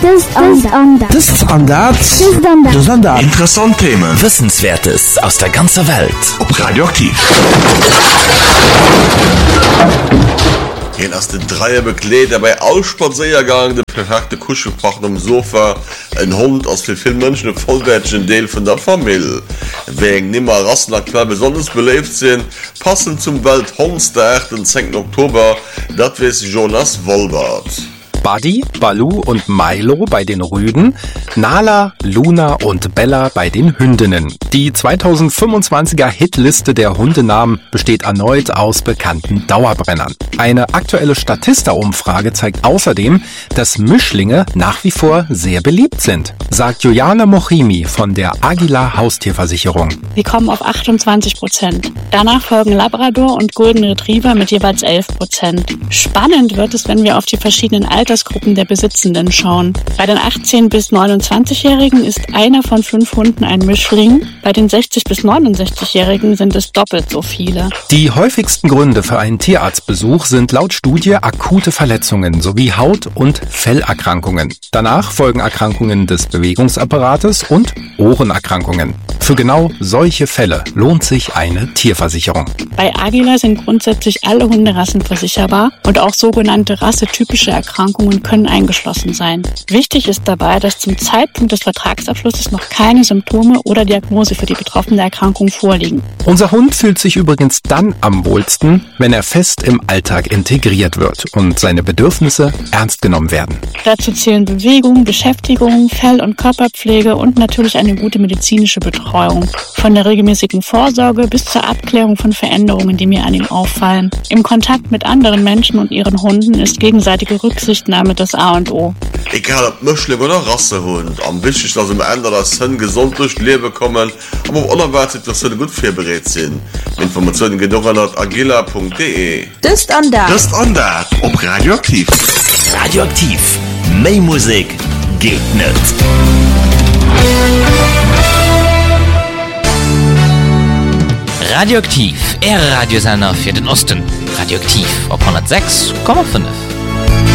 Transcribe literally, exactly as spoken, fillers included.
Interessant Themen. Wissenswertes aus der ganzen Welt. Ob Radioaktiv. Hier aus den Dreier beklebt, dabei Ausspaziergang, der perfekte Kuschelpartner am Sofa, ein Hund aus für viele Menschen, ein vollwertigen Teil von der Familie. Wegen nimmer Rassen klar besonders belebt sind, passend zum Welthundstag, den zehnten Oktober, das weiß Jonas Wolbert. Buddy, Baloo und Milo bei den Rüden, Nala, Luna und Bella bei den Hündinnen. Die zweitausendfünfundzwanziger Hitliste der Hundenamen besteht erneut aus bekannten Dauerbrennern. Eine aktuelle Statista-Umfrage zeigt außerdem, dass Mischlinge nach wie vor sehr beliebt sind, sagt Juliane Mochimi von der Agila Haustierversicherung. Wir kommen auf achtundzwanzig Prozent. Danach folgen Labrador und Golden Retriever mit jeweils elf Prozent. Spannend wird es, wenn wir auf die verschiedenen Alters Gruppen der Besitzenden schauen. Bei den achtzehn- bis neunundzwanzigjährigen ist einer von fünf Hunden ein Mischling. Bei den sechzig- bis neunundsechzigjährigen sind es doppelt so viele. Die häufigsten Gründe für einen Tierarztbesuch sind laut Studie akute Verletzungen sowie Haut- und Fellerkrankungen. Danach folgen Erkrankungen des Bewegungsapparates und Ohrenerkrankungen. Für genau solche Fälle lohnt sich eine Tierversicherung. Bei Agila sind grundsätzlich alle Hunderassen versicherbar und auch sogenannte rassetypische Erkrankungen können eingeschlossen sein. Wichtig ist dabei, dass zum Zeitpunkt des Vertragsabschlusses noch keine Symptome oder Diagnose für die betroffene Erkrankung vorliegen. Unser Hund fühlt sich übrigens dann am wohlsten, wenn er fest im Alltag integriert wird und seine Bedürfnisse ernst genommen werden. Dazu zählen Bewegung, Beschäftigung, Fell- und Körperpflege und natürlich eine gute medizinische Betreuung. Von der regelmäßigen Vorsorge bis zur Abklärung von Veränderungen, die mir an ihm auffallen. Im Kontakt mit anderen Menschen und ihren Hunden ist gegenseitige Rücksichtnahme das A und O. Egal ob Mischling oder Rassehund, am wichtigsten dass im Ende das Hund gesund durch Leben kommen, aber auch unerwartet, dass sie gut vorbereitet sind. Informationen geht auch an agila punkt de. Das Standard. Das Standard. Ob Radioaktiv. Radioaktiv. Mehr Musik geht nicht. Radioaktiv, Ehre Radiosender für den Osten. Radioaktiv auf hundertsechs Komma fünf.